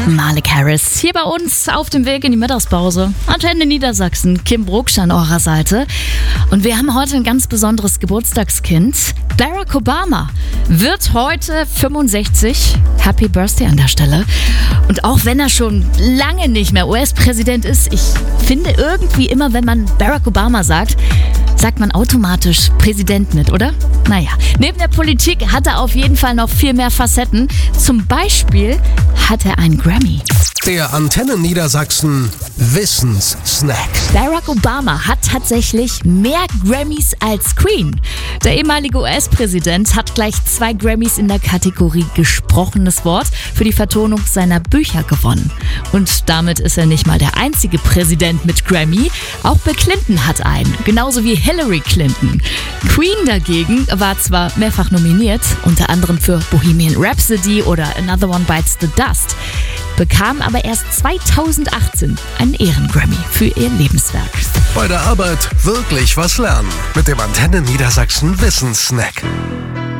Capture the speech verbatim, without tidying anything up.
Malik Harris hier bei uns auf dem Weg in die Mittagspause. Antenne Niedersachsen, Kim Brucksch an eurer Seite. Und wir haben heute ein ganz besonderes Geburtstagskind. Barack Obama wird heute fünfundsechzig. Happy Birthday an der Stelle. Und auch wenn er schon lange nicht mehr U S-Präsident ist, ich finde irgendwie immer, wenn man Barack Obama sagt, sagt man automatisch Präsident mit, oder? Naja, neben der Politik hat er auf jeden Fall noch viel mehr Facetten. Zum Beispiel hat er einen Grammy. Der Antenne Niedersachsen Wissenssnack. Barack Obama hat tatsächlich mehr Grammys als Queen. Der ehemalige U S-Präsident hat gleich zwei Grammys in der Kategorie Gesprochenes Wort für die Vertonung seiner Bücher gewonnen. Und damit ist er nicht mal der einzige Präsident mit Grammy. Auch Bill Clinton hat einen, genauso wie Hillary Clinton. Queen dagegen war zwar mehrfach nominiert, unter anderem für Bohemian Rhapsody oder Another One Bites the Dust, bekam aber erst zweitausendachtzehn einen Ehrengrammy für ihr Lebenswerk. Bei der Arbeit wirklich was lernen mit dem Antenne Niedersachsen Wissenssnack.